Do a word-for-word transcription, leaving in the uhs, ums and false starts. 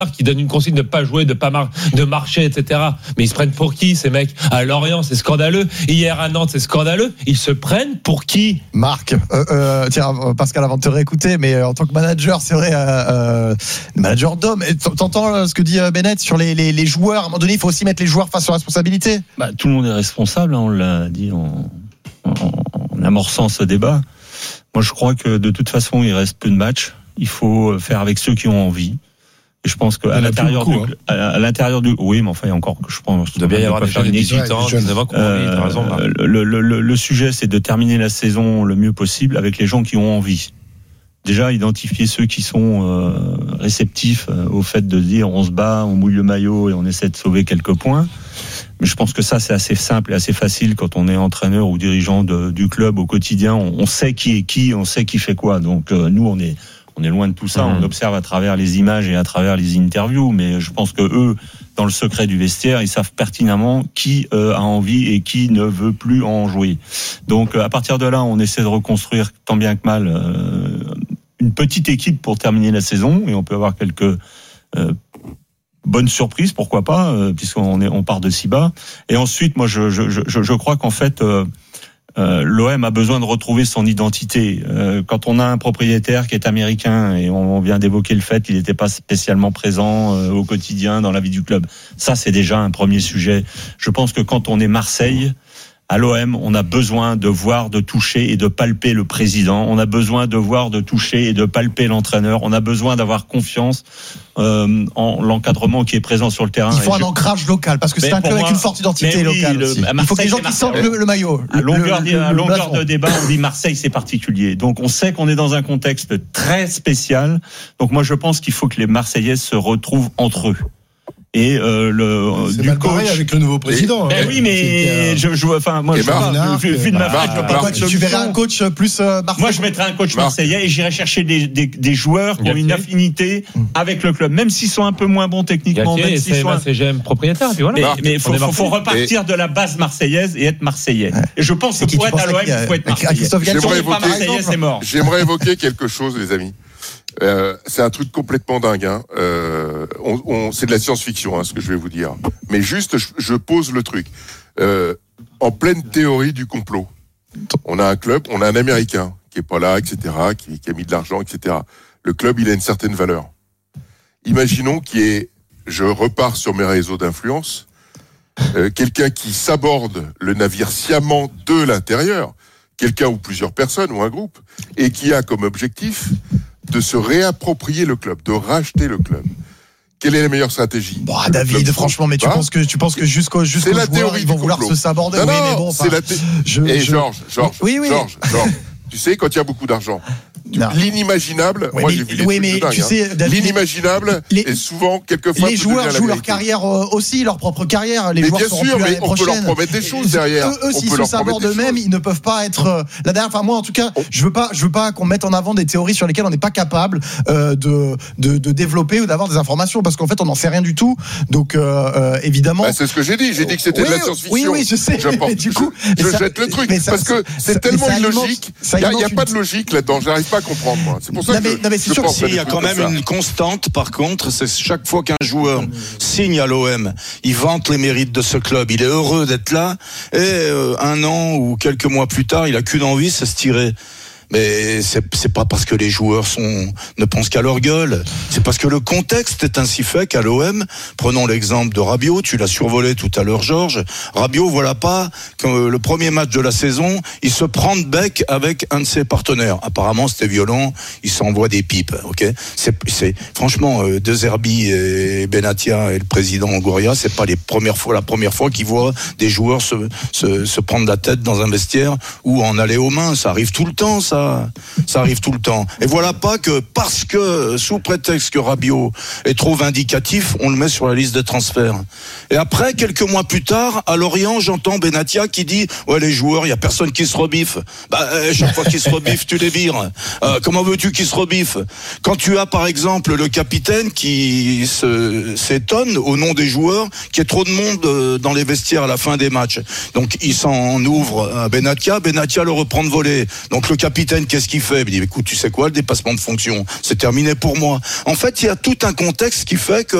qui donnent une consigne de pas jouer, de pas mar- de marcher, et cetera. Mais ils se prennent pour qui, ces mecs? À Lorient, c'est scandaleux. Hier à Nantes, c'est scandaleux. Ils se prennent pour qui? Marc, euh, euh, tiens, Pascal, avant de te réécouter, mais euh, en tant que manager, c'est vrai, euh, euh, manager d'homme, t'entends euh, ce que dit euh, Bennett sur les, les, les joueurs. À un moment donné, il faut aussi mettre les joueurs face aux responsabilités. Bah, tout le monde est responsable, hein, on l'a dit en, en, en amorçant ce débat. Moi, je crois que de toute façon, il reste peu de matchs. Il faut faire avec ceux qui ont envie. Et je pense qu'à l'intérieur beaucoup, du, hein. à, à l'intérieur du, oui, mais enfin, il y a encore, je pense, Il doit bien y avoir des gens de dix-huit ans, jeunes. dix-neuf ans, qui ont envie, t'as raison, Marc. Euh, le, le, le, le sujet, c'est de terminer la saison le mieux possible avec les gens qui ont envie. Déjà, identifier ceux qui sont euh, réceptifs euh, au fait de dire on se bat, on mouille le maillot et on essaie de sauver quelques points. Mais je pense que ça, c'est assez simple et assez facile quand on est entraîneur ou dirigeant de, du club au quotidien. On, on sait qui est qui, on sait qui fait quoi. Donc euh, nous, on est on est loin de tout ça. Mmh. On observe à travers les images et à travers les interviews. Mais je pense que eux, dans le secret du vestiaire, ils savent pertinemment qui euh, a envie et qui ne veut plus en jouer. Donc à partir de là, on essaie de reconstruire tant bien que mal euh, une petite équipe pour terminer la saison et on peut avoir quelques euh, bonnes surprises, pourquoi pas, euh, puisqu'on est on part de si bas. Et ensuite, moi, je je je, je crois qu'en fait. Euh, Euh, l'O M a besoin de retrouver son identité. Euh, quand on a un propriétaire qui est américain et on vient d'évoquer le fait qu'il n'était pas spécialement présent euh, au quotidien dans la vie du club, ça c'est déjà un premier sujet. Je pense que quand on est Marseille, à l'O M, on a besoin de voir, de toucher et de palper le président. On a besoin de voir, de toucher et de palper l'entraîneur. On a besoin d'avoir confiance euh, en l'encadrement qui est présent sur le terrain. Il faut et un je... ancrage local parce que c'est un club avec une forte identité oui, locale. Le, aussi. Il faut que les gens qui sentent le, le maillot. À longueur, le, le, à longueur le de débat, on dit Marseille, c'est particulier. Donc on sait qu'on est dans un contexte très spécial. Donc moi je pense qu'il faut que les Marseillaises se retrouvent entre eux. Et euh, le c'est du mal coach avec le nouveau président. Ben hein. oui, mais je, je enfin moi et je Marc, vois, vu, vu de ma Marc, part, je peux Marc, pas tu, tu verrais un coach plus euh, Marseille. Moi, je mettrais un coach Marc. marseillais et j'irais chercher des, des, des joueurs qui ont une affinité avec le club, même s'ils sont un peu moins bons techniquement, Galtier même et s'ils sont. C G M propriétaire, puis voilà. Mais, Marc, mais il faut, on est faut, faut Marseille. repartir de la base marseillaise et être marseillais. Ouais. Et je pense que Et qui pour tu être à penses l'O M, à qui, il faut être à- à marseillais. Christophe Si on Galtier, n'est pas évoquer- marseillais, c'est mort. J'aimerais évoquer quelque chose, les amis. Euh, c'est un truc complètement dingue. Hein. Euh, on, on, c'est de la science-fiction, hein, ce que je vais vous dire. Mais juste, je, je pose le truc. Euh, en pleine théorie du complot, on a un club, on a un Américain qui est pas là, et cetera, qui, qui a mis de l'argent, et cetera. Le club, il a une certaine valeur. Imaginons qu'il y ait, je repars sur mes réseaux d'influence, euh, quelqu'un qui saborde le navire sciemment de l'intérieur, quelqu'un ou plusieurs personnes ou un groupe, et qui a comme objectif de se réapproprier le club, de racheter le club. Quelle est la meilleure stratégie? Bon, David, club, franchement, mais tu hein penses que tu penses que jusqu'au jusqu'au C'est la joueur, théorie ils vont du vouloir complot. se saborder. Non, oui, non, mais bon, c'est enfin, la thé- je- Et je- Georges, Georges, Oui, oui. Georges, Georges. Tu sais, quand il y a beaucoup d'argent, Non. l'inimaginable, Oui, moi mais- j'ai vu les oui, trucs mais de dingue, tu hein. sais, David, l'inimaginable les- est souvent quelquefois Les peut joueurs devenir la jouent leur vérité. carrière euh, aussi, leur propre carrière. Les Mais joueurs bien seront sûr, plus mais l'année on peut leur prochaine. promettre des choses Et- derrière. Eux, eux On s'ils peut se leur sabordent promettre des eux-mêmes, choses. ils ne peuvent pas être. euh, La dernière fois, moi, en tout cas, je veux pas, je veux pas qu'on mette en avant des théories sur lesquelles on n'est pas capable euh, de, de de développer ou d'avoir des informations, parce qu'en fait, on n'en sait rien du tout. Donc, euh, euh, évidemment. Bah, c'est ce que j'ai dit. J'ai dit que c'était Oui, de la science-fiction. oui, oui, je sais, Je, mais pense- du coup, je, mais je ça- jette le truc mais ça- parce que ça- c'est mais tellement ça alimente- illogique. ça Il n'y a, alimente pas une- de logique là-dedans. J'arrive pas à comprendre, moi. C'est pour ça Non, que mais- je, non, mais c'est je sûr pense que à Il y des a trucs quand même comme ça. une constante, par contre, c'est chaque fois qu'un joueur signe à l'O M, il vante les mérites de ce club, il est heureux d'être là, et euh, un an ou quelques mois plus tard, il a qu'une envie, c'est se tirer. Mais c'est, c'est pas parce que les joueurs sont, ne pensent qu'à leur gueule. C'est parce que le contexte est ainsi fait qu'à l'O M, prenons l'exemple de Rabiot, tu l'as survolé tout à l'heure, Georges. Rabiot, voilà pas que le premier match de la saison, il se prend de bec avec un de ses partenaires. Apparemment, c'était violent. Il s'envoie des pipes, ok? C'est, c'est, franchement, euh, De Zerbi et Benatia et le président Goria, c'est pas les premières fois, la première fois qu'ils voient des joueurs se, se, se prendre la tête dans un vestiaire ou en aller aux mains. Ça arrive tout le temps, ça. Ça arrive tout le temps. Et voilà pas que parce que, sous prétexte que Rabiot est trop vindicatif, on le met sur la liste de transferts. Et après, quelques mois plus tard, à Lorient, j'entends Benatia qui dit « Ouais, les joueurs, il y a personne qui se rebiffe. » Bah, euh, chaque fois qu'ils se rebiffent, tu les vires. Euh, comment veux-tu qu'ils se rebiffent? Quand tu as, par exemple, le capitaine qui se, s'étonne au nom des joueurs qu'il y ait trop de monde euh, dans les vestiaires à la fin des matchs. Donc, il s'en ouvre à Benatia. Benatia le reprend de volée. Donc, le capitaine capitaine, qu'est-ce qu'il fait? Il dit, écoute, tu sais quoi, le dépassement de fonction, c'est terminé pour moi. En fait, il y a tout un contexte qui fait que